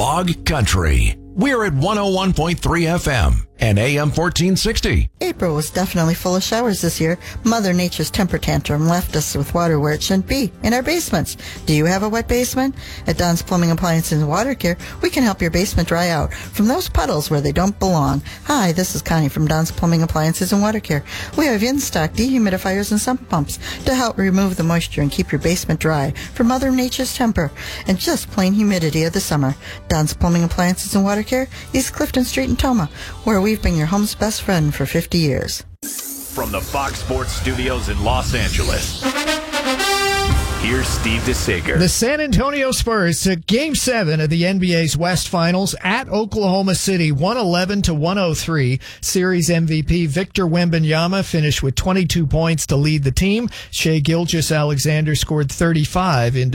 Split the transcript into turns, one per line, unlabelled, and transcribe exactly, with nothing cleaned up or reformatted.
Bog Country. We're at one oh one point three F M and A M fourteen sixty.
April was definitely full of showers this year. Mother Nature's temper tantrum left us with water where it shouldn't be, in our basements. Do you have a wet basement? At Don's Plumbing Appliances and Water Care, we can help your basement dry out from those puddles where they don't belong. Hi, this is Connie from Don's Plumbing Appliances and Water Care. We have in-stock dehumidifiers and sump pumps to help remove the moisture and keep your basement dry from Mother Nature's temper and just plain humidity of the summer. Don's Plumbing Appliances and Water Care, East Clifton Street in Toma, where we've been your home's best friend for fifty years.
From the Fox Sports Studios in Los Angeles, here's Steve DeSager.
The San Antonio Spurs took Game seven of the N B A's West Finals at Oklahoma City, one eleven to one oh three. Series M V P Victor Wembanyama finished with twenty-two points to lead the team. Shai Gilgeous-Alexander scored thirty-five in